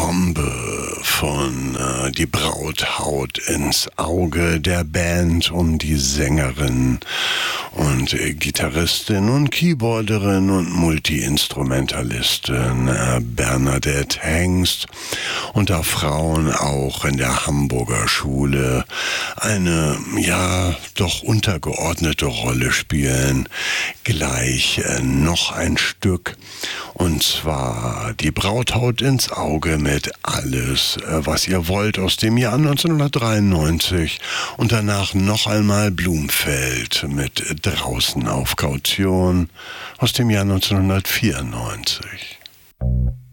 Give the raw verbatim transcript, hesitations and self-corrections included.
Bombe von äh, Die Braut haut ins Auge, der Band um die Sängerin und äh, Gitarristin und Keyboarderin und Multi-Instrumentalistin äh, Bernadette Hengst, und da Frauen auch in der Hamburger Schule eine, ja, doch untergeordnete Rolle spielen, gleich äh, noch ein Stück, und zwar Die Braut haut ins Auge mit Alles, äh, was ihr wollt, aus dem Jahr neunzehnhundertdreiundneunzig, und danach noch einmal Blumfeld mit Draußen auf Kaution aus dem Jahr neunzehnhundertvierundneunzig.